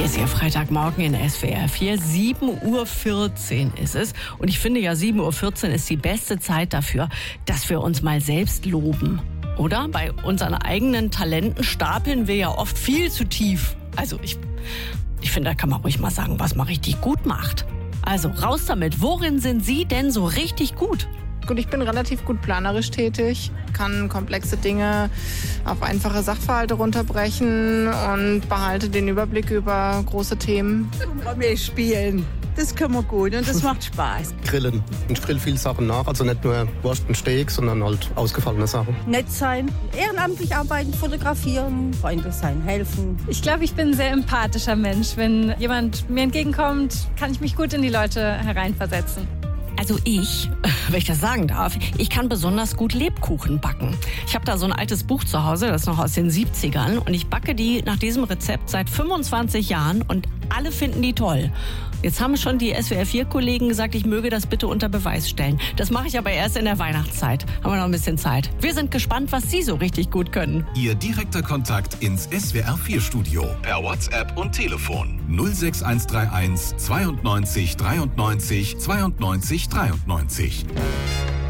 Hier ist Ihr Freitagmorgen in SWR 4. 7:14 Uhr ist es. Und ich finde ja, 7:14 Uhr ist die beste Zeit dafür, dass wir uns mal selbst loben. Oder? Bei unseren eigenen Talenten stapeln wir ja oft viel zu tief. Also ich finde, da kann man ruhig mal sagen, was man richtig gut macht. Also raus damit. Worin sind Sie denn so richtig gut? Gut, ich bin relativ gut planerisch tätig, kann komplexe Dinge auf einfache Sachverhalte runterbrechen und behalte den Überblick über große Themen. Wir spielen. Das können wir gut und das macht Spaß. Grillen. Ich grill viele Sachen nach, also nicht nur Wurst und Steak, sondern halt ausgefallene Sachen. Nett sein, ehrenamtlich arbeiten, fotografieren, Freunde sein, helfen. Ich glaube, ich bin ein sehr empathischer Mensch. Wenn jemand mir entgegenkommt, kann ich mich gut in die Leute hereinversetzen. Also wenn ich das sagen darf, ich kann besonders gut Lebkuchen backen. Ich habe da so ein altes Buch zu Hause, das ist noch aus den 70ern. Und ich backe die nach diesem Rezept seit 25 Jahren und alle finden die toll. Jetzt haben schon die SWR4-Kollegen gesagt, ich möge das bitte unter Beweis stellen. Das mache ich aber erst in der Weihnachtszeit. Haben wir noch ein bisschen Zeit. Wir sind gespannt, was Sie so richtig gut können. Ihr direkter Kontakt ins SWR4-Studio per WhatsApp und Telefon 06131 92 93 92 93.